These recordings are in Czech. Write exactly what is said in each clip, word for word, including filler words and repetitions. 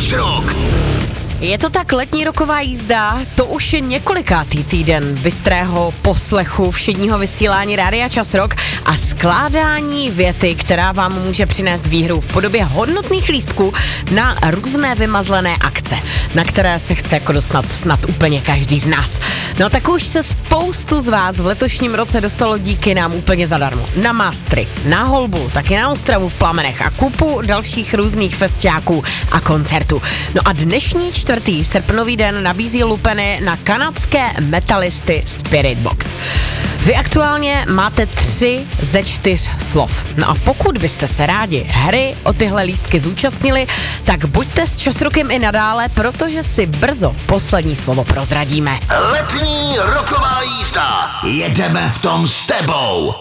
čas rok. Je to tak, letní roková jízda, to už je několikátý týden bystrého poslechu všedního vysílání Rádia Čas Rock a skládání věty, která vám může přinést výhru v podobě hodnotných lístků na různé vymazlené akce, na které se chce jako dostat snad úplně každý z nás. No tak už se spoustu z vás v letošním roce dostalo díky nám úplně zadarmo. Na Mastry, na Holbu, taky na Ostravu v Plamenech a kupu dalších různých festiáků a koncertů. No a dnešní čtvrtý srpnový den nabízí lupeny na kanadské metalisty Spirit Box. Vy aktuálně máte tři ze čtyř slov. No a pokud byste se rádi hry o tyhle lístky zúčastnili, tak buďte s Časrokem i nadále, protože si brzo poslední slovo prozradíme. Letní roková jízda. Jedeme v tom s tebou.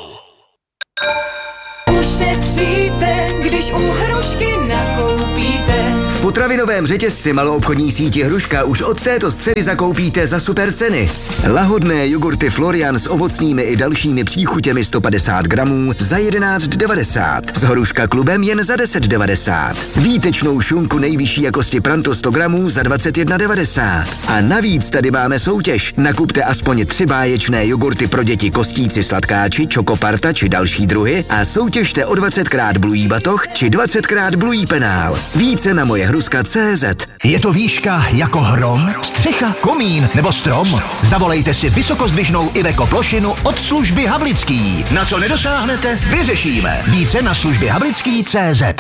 Ušetříte, když u Hrušky nakoupíte. V potravinovém řetězci maloobchodní síti Hruška už od této středy zakoupíte za super ceny. Lahodné jogurty Florian s ovocnými i dalšími příchutěmi sto padesát gramů za jedenáct devadesát. S Hruška klubem jen za deset devadesát. Výtečnou šunku nejvyšší jakosti Pranto sto gramů za dvacet jedna devadesát. A navíc tady máme soutěž. Nakupte aspoň tři báječné jogurty pro děti Kostíci Sladkáči, Čokoparta či další druhy a soutěžte o dvacetkrát Bluey batoh či dvacetkrát Bluey penál. Více na moje hruska tečka cé zet. Je to výška jako hrom, střecha, komín nebo strom? Zavolejte si vysokozdvižnou Iveco plošinu od služby Havlický. Na co nedosáhnete, vyřešíme. Více na služby havlický tečka cé zet.